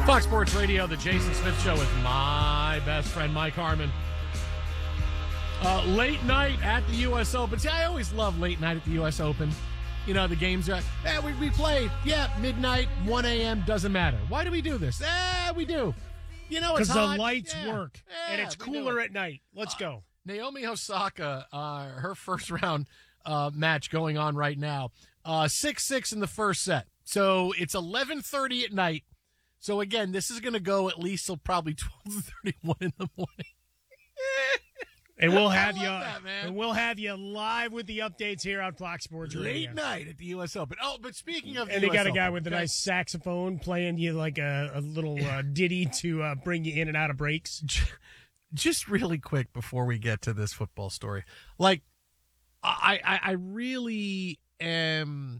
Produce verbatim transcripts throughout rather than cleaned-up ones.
Fox Sports Radio, the Jason Smith Show with my best friend, Mike Harmon. Uh, late night at the U S Open. See, I always love late night at the U S Open. You know, the games are, eh, we, we play, yeah, midnight, one a.m., doesn't matter. Why do we do this? Eh, we do. You know, it's Because hot. the lights Yeah. work, Yeah, and it's we do cooler it. at night. Let's Uh, go. Naomi Osaka, uh, her first round uh, match going on right now. Uh, six six in the first set. So it's eleven thirty at night. So, again, this is going to go at least till probably twelve thirty-one in the morning. And we'll I have love you, that, man. and we'll have you live with the updates here on Fox Sports Radio. Late night at the U S Open. Oh, but speaking of And the they got U S a guy Open, with a okay. nice saxophone playing you like a, a little uh, ditty to uh, bring you in and out of breaks. Just really quick before we get to this football story, like I, I, I really am,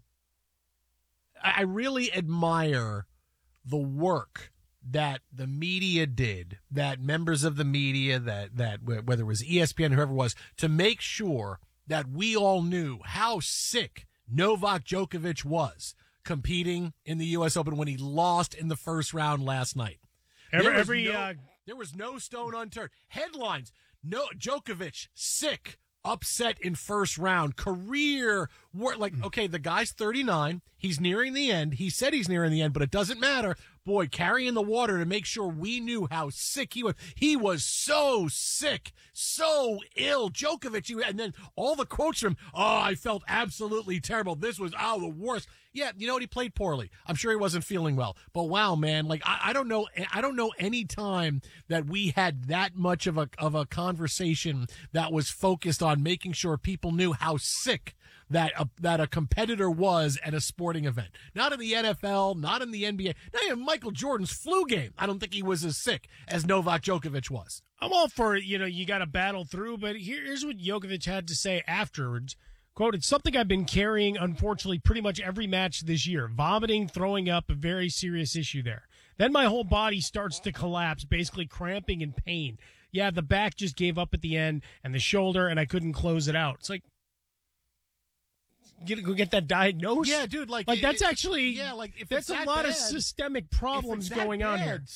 I really admire the work that the media did, that members of the media, that that whether it was E S P N, whoever it was, to make sure that we all knew how sick Novak Djokovic was competing in the U S Open when he lost in the first round last night. Every, There was every no- uh, There was no stone unturned. Headlines: No Djokovic sick, upset in first round. Career war. Like, okay, the guy's thirty-nine. He's nearing the end. He said he's nearing the end, but it doesn't matter. Boy, carrying the water to make sure we knew how sick he was. He was so sick, so ill. Djokovic, he- and then all the quotes from him. Oh, I felt absolutely terrible. This was oh the worst. Yeah, you know what? He played poorly. I'm sure he wasn't feeling well. But wow, man, like I, I don't know, I don't know any time that we had that much of a of a conversation that was focused on making sure people knew how sick that a, that a competitor was at a sporting event. Not in the N F L, not in the N B A, not even Michael Jordan's flu game. I don't think he was as sick as Novak Djokovic was. I'm all for, you know, you got to battle through, but here, here's what Djokovic had to say afterwards. Quote, "It's something I've been carrying, unfortunately, pretty much every match this year. Vomiting, throwing up, a very serious issue there. Then my whole body starts to collapse, basically cramping and pain. Yeah, the back just gave up at the end, and the shoulder, and I couldn't close it out." It's like, get, go get that diagnosed? Yeah, dude, like Like, it- that's it- actually, yeah, like if that's it's a that lot of bad- systemic if problems it's that going on here. bad,